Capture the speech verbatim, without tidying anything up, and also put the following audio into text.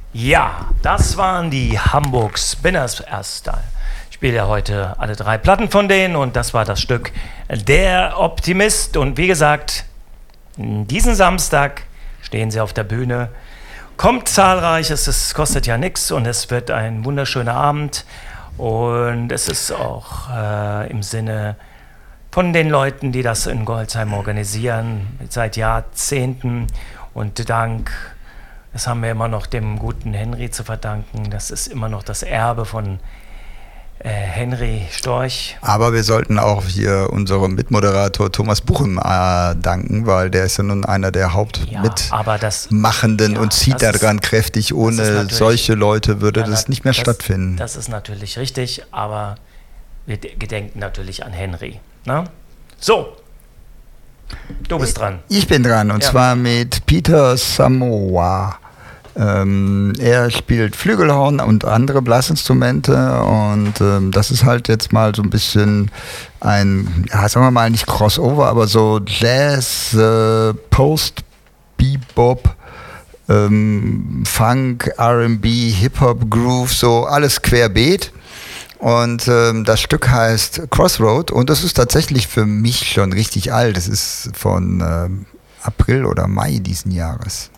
Ja, das waren die Hamburg Spinners. Erst ich spiele ja heute alle drei Platten von denen und das war das Stück Der Optimist. Und wie gesagt, diesen Samstag stehen sie auf der Bühne. Kommt zahlreich, es ist, kostet ja nichts und es wird ein wunderschöner Abend. Und es ist auch äh, im Sinne von den Leuten, die das in Goldsheim organisieren, seit Jahrzehnten. Und dank, das haben wir immer noch dem guten Henry zu verdanken, das ist immer noch das Erbe von äh, Henry Storch. Aber wir sollten auch hier unserem Mitmoderator Thomas Buchem äh, danken, weil der ist ja nun einer der Hauptmitmachenden ja, ja, und zieht daran kräftig. Ohne solche Leute würde ja, das nicht mehr das, stattfinden. Das ist natürlich richtig, aber wir gedenken natürlich an Henry. Na? So, du bist dran. Ich bin dran und ja. zwar mit Peter Samoa. Ähm, er spielt Flügelhorn und andere Blasinstrumente und ähm, das ist halt jetzt mal so ein bisschen ein, ja, sagen wir mal nicht Crossover, aber so Jazz, äh, Post, Bebop, ähm, Funk, R and B, Hip-Hop, Groove, so alles querbeet. Und ähm, das Stück heißt Crossroad und das ist tatsächlich für mich schon richtig alt. Das ist von ähm, April oder Mai diesen Jahres.